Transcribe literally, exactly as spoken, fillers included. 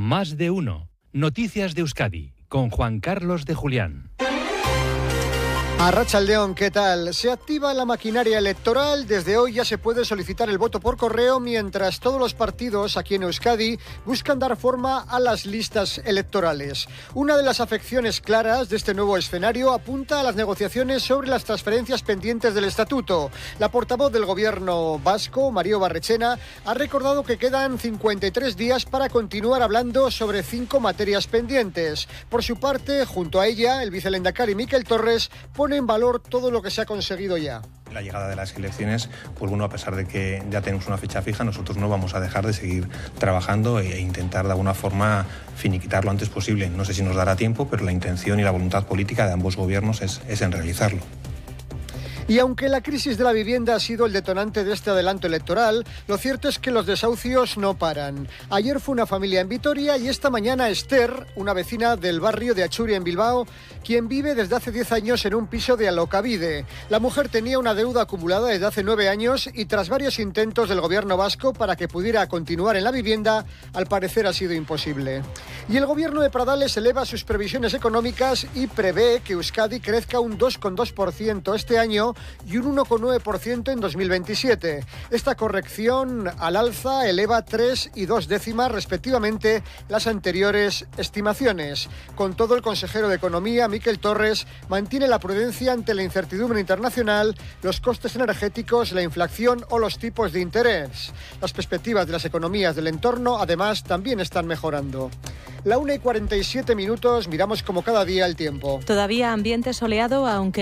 Más de uno. Noticias de Euskadi, con Juan Carlos de Julián. Arratsaldeon, ¿qué tal? Se activa la maquinaria electoral. Desde hoy ya se puede solicitar el voto por correo, mientras todos los partidos aquí en Euskadi buscan dar forma a las listas electorales. Una de las afecciones claras de este nuevo escenario apunta a las negociaciones sobre las transferencias pendientes del estatuto. La portavoz del gobierno vasco, Mario Barrechena, ha recordado que quedan cincuenta y tres días para continuar hablando sobre cinco materias pendientes. Por su parte, junto a ella, el vicelehendakari Mikel Torres pone en valor todo lo que se ha conseguido ya. La llegada de las elecciones, pues bueno, a pesar de que ya tenemos una fecha fija, nosotros no vamos a dejar de seguir trabajando e intentar de alguna forma finiquitar lo antes posible. No sé si nos dará tiempo, pero la intención y la voluntad política de ambos gobiernos es, es en realizarlo. Y aunque la crisis de la vivienda ha sido el detonante de este adelanto electoral, lo cierto es que los desahucios no paran. Ayer fue una familia en Vitoria y esta mañana Esther, una vecina del barrio de Achuria en Bilbao, quien vive desde hace diez años en un piso de Alokabide. La mujer tenía una deuda acumulada desde hace nueve años y tras varios intentos del gobierno vasco para que pudiera continuar en la vivienda, al parecer ha sido imposible. Y el gobierno de Pradales eleva sus previsiones económicas y prevé que Euskadi crezca un dos coma dos por ciento este año y un uno coma nueve por ciento en dos mil veintisiete. Esta corrección al alza eleva tres y dos décimas respectivamente las anteriores estimaciones. Con todo, el consejero de Economía, Mikel Torres, mantiene la prudencia ante la incertidumbre internacional, los costes energéticos, la inflación o los tipos de interés. Las perspectivas de las economías del entorno, además, también están mejorando. La una y cuarenta y siete minutos, miramos como cada día el tiempo. Todavía ambiente soleado, aunque